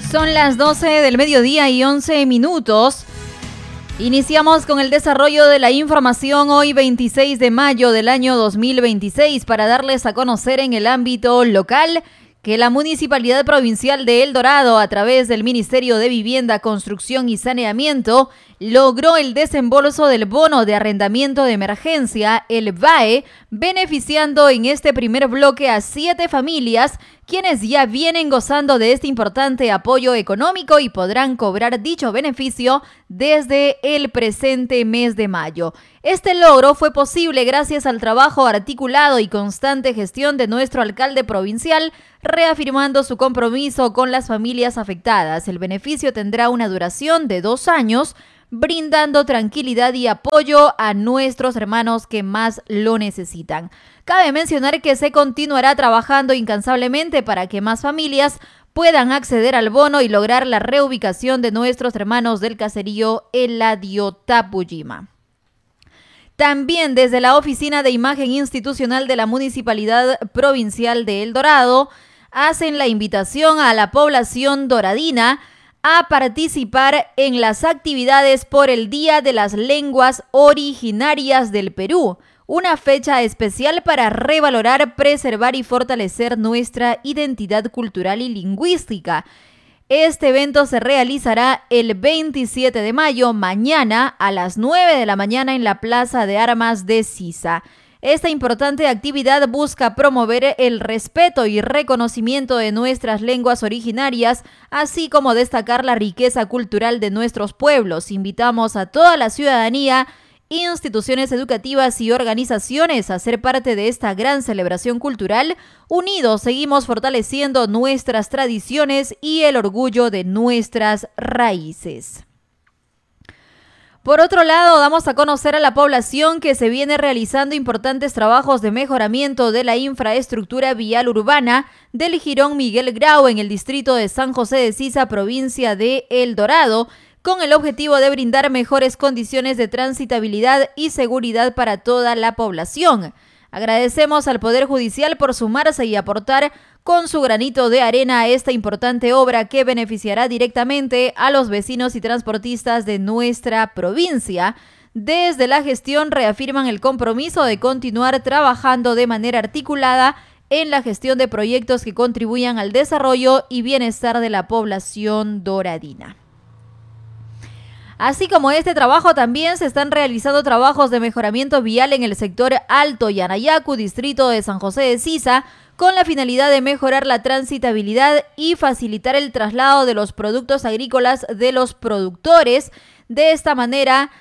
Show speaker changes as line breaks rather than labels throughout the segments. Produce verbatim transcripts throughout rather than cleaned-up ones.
Son las doce del mediodía y once minutos. Iniciamos con el desarrollo de la información hoy veintiséis de mayo del año dos mil veintiséis para darles a conocer en el ámbito local que la Municipalidad Provincial de El Dorado, a través del Ministerio de Vivienda, Construcción y Saneamiento, logró el desembolso del bono de arrendamiento de emergencia, el B A E, beneficiando en este primer bloque a siete familias, quienes ya vienen gozando de este importante apoyo económico y podrán cobrar dicho beneficio desde el presente mes de mayo. Este logro fue posible gracias al trabajo articulado y constante gestión de nuestro alcalde provincial, reafirmando su compromiso con las familias afectadas. El beneficio tendrá una duración de dos años, brindando tranquilidad y apoyo a nuestros hermanos que más lo necesitan. Cabe mencionar que se continuará trabajando incansablemente para que más familias puedan acceder al bono y lograr la reubicación de nuestros hermanos del caserío Eladio Tapuyima. También desde la Oficina de Imagen Institucional de la Municipalidad Provincial de El Dorado hacen la invitación a la población doradina a participar en las actividades por el Día de las Lenguas Originarias del Perú, una fecha especial para revalorar, preservar y fortalecer nuestra identidad cultural y lingüística. Este evento se realizará el veintisiete de mayo, mañana a las nueve de la mañana en la Plaza de Armas de Sisa. Esta importante actividad busca promover el respeto y reconocimiento de nuestras lenguas originarias, así como destacar la riqueza cultural de nuestros pueblos. Invitamos a toda la ciudadanía, instituciones educativas y organizaciones a ser parte de esta gran celebración cultural. Unidos seguimos fortaleciendo nuestras tradiciones y el orgullo de nuestras raíces. Por otro lado, damos a conocer a la población que se viene realizando importantes trabajos de mejoramiento de la infraestructura vial urbana del Jirón Miguel Grau en el distrito de San José de Sisa, provincia de El Dorado, con el objetivo de brindar mejores condiciones de transitabilidad y seguridad para toda la población. Agradecemos al Poder Judicial por sumarse y aportar con su granito de arena a esta importante obra que beneficiará directamente a los vecinos y transportistas de nuestra provincia. Desde la gestión reafirman el compromiso de continuar trabajando de manera articulada en la gestión de proyectos que contribuyan al desarrollo y bienestar de la población doradina. Así como este trabajo, también se están realizando trabajos de mejoramiento vial en el sector Alto Yanayacu, distrito de San José de Sisa, con la finalidad de mejorar la transitabilidad y facilitar el traslado de los productos agrícolas de los productores. De esta manera,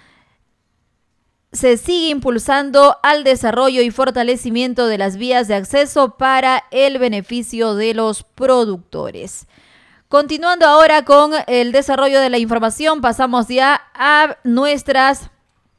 se sigue impulsando al desarrollo y fortalecimiento de las vías de acceso para el beneficio de los productores. Continuando ahora con el desarrollo de la información, pasamos ya a nuestras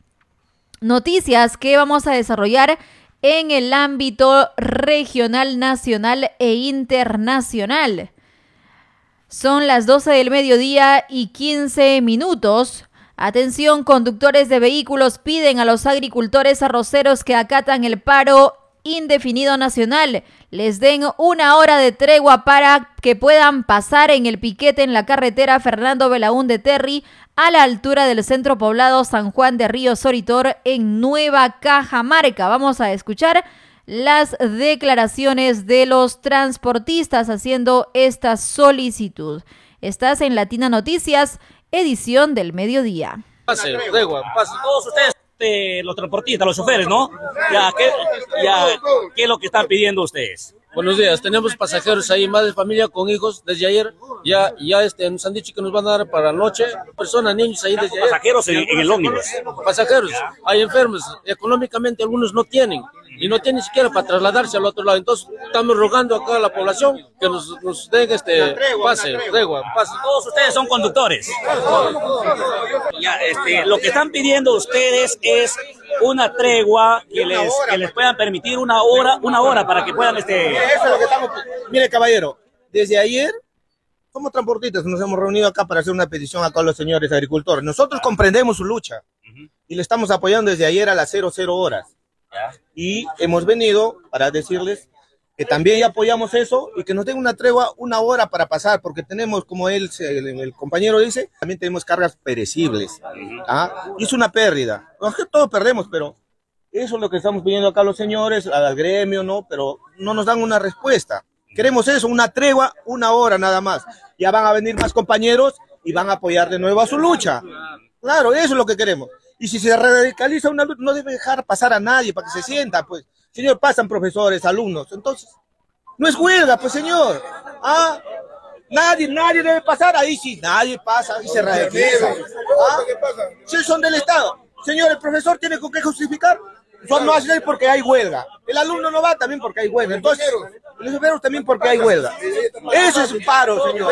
noticias que vamos a desarrollar en el ámbito regional, nacional e internacional. Son las doce del mediodía y quince minutos. Atención, conductores de vehículos piden a los agricultores arroceros que acatan el paro indefinido nacional les den una hora de tregua para que puedan pasar en el piquete en la carretera Fernando Belaúnde Terry a la altura del centro poblado San Juan de Río Soritor en Nueva Cajamarca. Vamos a escuchar las declaraciones de los transportistas haciendo esta solicitud. Estás en Latina Noticias, edición del mediodía.
Pase, tregua, pase. Todos ustedes, eh, los transportistas, los choferes, ¿no? Ya, ¿qué, ya, ¿qué es lo que están pidiendo ustedes?
Buenos días, tenemos pasajeros ahí, madre, familia con hijos, desde ayer ya, ya este, nos han dicho que nos van a dar para la noche, personas, niños ahí desde ayer.
Pasajeros en, en el ómnibus.
Pasajeros, hay enfermos, económicamente algunos no tienen, y no tienen ni siquiera para trasladarse al otro lado, entonces estamos rogando acá a la población que nos, nos den este pase, tregua, pase.
Todos ustedes son conductores. Ya, este, lo que están pidiendo ustedes es una tregua que les, que les puedan permitir una hora, una hora para que puedan este.
Eso es lo que estamos. Mire, caballero, desde ayer como transportistas nos hemos reunido acá para hacer una petición acá a los señores agricultores. Nosotros comprendemos su lucha uh-huh. y le estamos apoyando desde ayer a las cero cero horas. ¿Ya? Y hemos venido para decirles que también ya apoyamos eso y que nos den una tregua una hora para pasar, porque tenemos, como él, el, el compañero dice, también tenemos cargas perecibles. ¿Ah? Y es una pérdida. No es que todos perdemos, pero eso es lo que estamos pidiendo acá a los señores, al gremio, ¿no? Pero no nos dan una respuesta. Queremos eso, una tregua, una hora nada más. Ya van a venir más compañeros y van a apoyar de nuevo a su lucha. Claro, eso es lo que queremos. Y si se radicaliza una lucha, no debe dejar pasar a nadie para que se sienta, pues. Señor, pasan profesores, alumnos, entonces, no es huelga, pues, señor. Ah, nadie, nadie debe pasar, ahí sí, nadie pasa, ahí se radicaliza. ¿Ah? Si son del Estado, señor, el profesor tiene con qué justificar. Son no hacen porque hay huelga. El alumno no va también porque hay huelga. Entonces, los obreros también porque hay huelga. Eso es un paro, señor.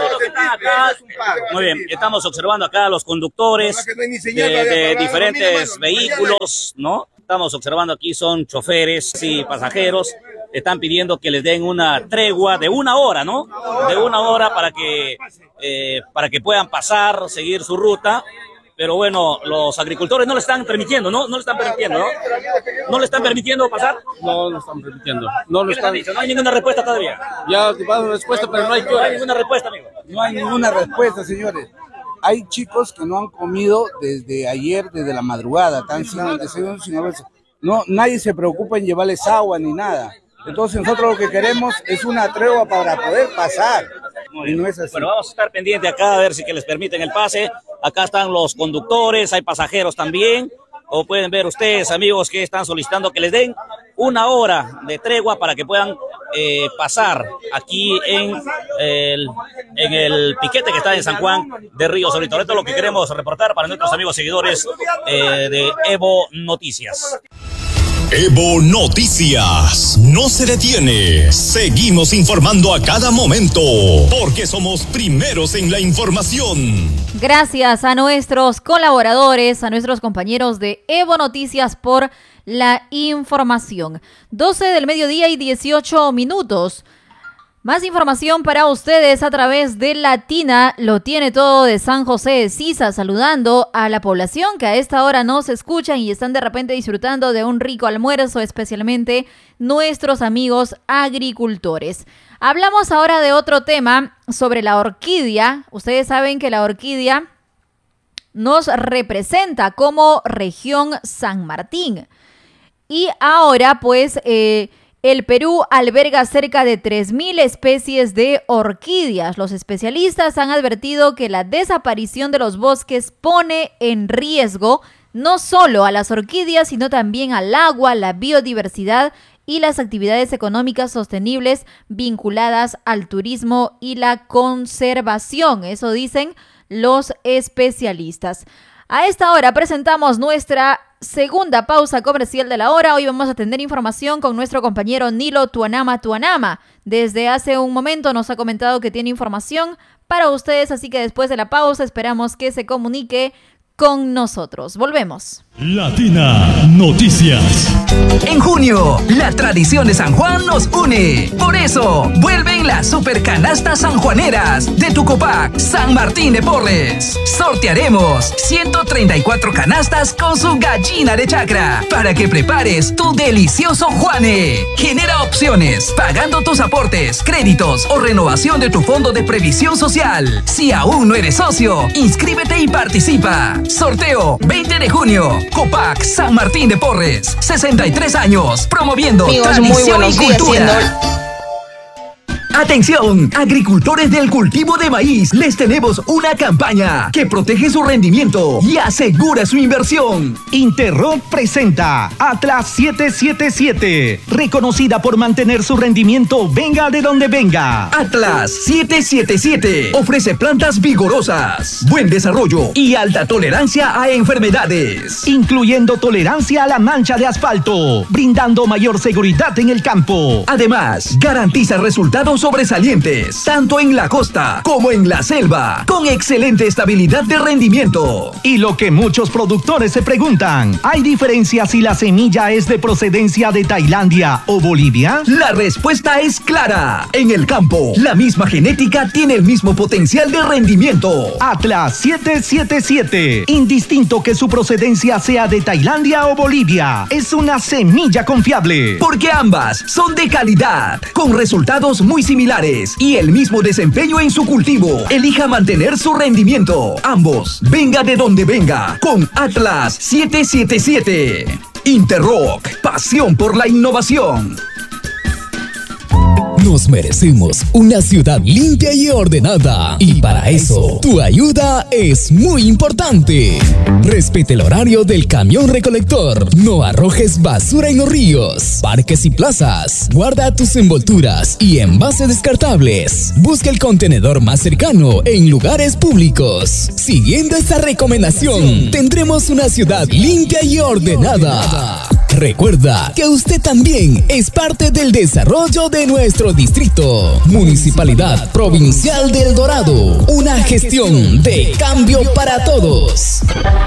Muy bien, estamos observando acá a los conductores de, de diferentes vehículos, ¿no? Estamos observando aquí son choferes y pasajeros. Están pidiendo que les den una tregua de una hora, ¿no? De una hora para que, eh, para que puedan pasar, seguir su ruta. Pero bueno, los agricultores no le están permitiendo, ¿no? No le están permitiendo, ¿no? ¿No le están permitiendo pasar?
No lo están permitiendo. No lo están.
No hay ninguna respuesta todavía.
Ya va una respuesta, pero no hay,
no hay ninguna respuesta, amigo.
No hay ninguna respuesta, señores. Hay chicos que no han comido desde ayer, desde la madrugada, están sin el desayuno, sin almuerzo. No, nadie se preocupa en llevarles agua ni nada. Entonces nosotros lo que queremos es una tregua para poder pasar. Y no es así.
Bueno, vamos a estar pendientes acá a ver si que les permiten el pase. Acá están los conductores, hay pasajeros también. O pueden ver ustedes, amigos, que están solicitando que les den una hora de tregua para que puedan eh, pasar aquí en el, en el piquete que está en San Juan de Río Solito. Esto es lo que queremos reportar para nuestros amigos seguidores eh, de Evo Noticias.
Evo Noticias no se detiene. Seguimos informando a cada momento porque somos primeros en la información.
Gracias a nuestros colaboradores, a nuestros compañeros de Evo Noticias por la información. doce del mediodía y dieciocho minutos. Más información para ustedes a través de Latina, lo tiene todo de San José de Sisa, saludando a la población que a esta hora nos escuchan y están de repente disfrutando de un rico almuerzo, especialmente nuestros amigos agricultores. Hablamos ahora de otro tema sobre la orquídea. Ustedes saben que la orquídea nos representa como región San Martín. Y ahora pues... Eh, El Perú alberga cerca de tres mil especies de orquídeas. Los especialistas han advertido que la desaparición de los bosques pone en riesgo no solo a las orquídeas, sino también al agua, la biodiversidad y las actividades económicas sostenibles vinculadas al turismo y la conservación. Eso dicen los especialistas. A esta hora presentamos nuestra segunda pausa comercial de la hora. Hoy vamos a tener información con nuestro compañero Nilo Tuanama Tuanama. Desde hace un momento nos ha comentado que tiene información para ustedes, así que después de la pausa esperamos que se comunique con nosotros. Volvemos.
Latina Noticias.
En junio, la tradición de San Juan nos une. Por eso, vuelven las supercanastas sanjuaneras de tu Copac San Martín de Porres. Sortearemos ciento treinta y cuatro canastas con su gallina de chacra para que prepares tu delicioso Juane. Genera opciones pagando tus aportes, créditos o renovación de tu fondo de previsión social. Si aún no eres socio, inscríbete y participa. Sorteo veinte de junio. Copac San Martín de Porres, sesenta y tres años, promoviendo Amigos, tradición y cultura. Atención, agricultores del cultivo de maíz, les tenemos una campaña que protege su rendimiento y asegura su inversión.
Interrock presenta Atlas siete siete siete, reconocida por mantener su rendimiento venga de donde venga.
Atlas siete siete siete ofrece plantas vigorosas, buen desarrollo y alta tolerancia a enfermedades,
incluyendo tolerancia a la mancha de asfalto, brindando mayor seguridad en el campo.
Además, garantiza resultados sobresalientes, tanto en la costa como en la selva, con excelente estabilidad de rendimiento.
Y lo que muchos productores se preguntan, ¿hay diferencia si la semilla es de procedencia de Tailandia o Bolivia?
La respuesta es clara. En el campo, la misma genética tiene el mismo potencial de rendimiento.
Atlas siete siete siete, indistinto que su procedencia sea de Tailandia o Bolivia, es una semilla confiable.
Porque ambas son de calidad, con resultados muy similares y el mismo desempeño en su cultivo. Elija mantener su rendimiento. Ambos, venga de donde venga, con Atlas siete siete siete. Interrock, pasión por la innovación.
Nos merecemos una ciudad limpia y ordenada. Y para eso, tu ayuda es muy importante. Respete el horario del camión recolector. No arrojes basura en los ríos, parques y plazas. Guarda tus envolturas y envases descartables. Busca el contenedor más cercano en lugares públicos. Siguiendo esta recomendación, tendremos una ciudad limpia y ordenada. Recuerda que usted también es parte del desarrollo de nuestro distrito. Municipalidad Provincial del Dorado. Una gestión de cambio para todos.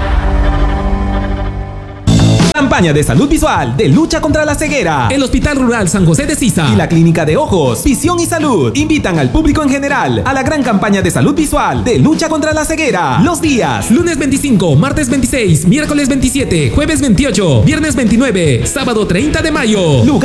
Campaña de salud visual de lucha contra la ceguera. El Hospital Rural San José de Siza y la Clínica de Ojos, Visión y Salud invitan al público en general a la gran campaña de salud visual de lucha contra la ceguera. Los días: lunes veinticinco, martes veintiséis, miércoles veintisiete, jueves veintiocho, viernes veintinueve, sábado treinta de mayo. Lugar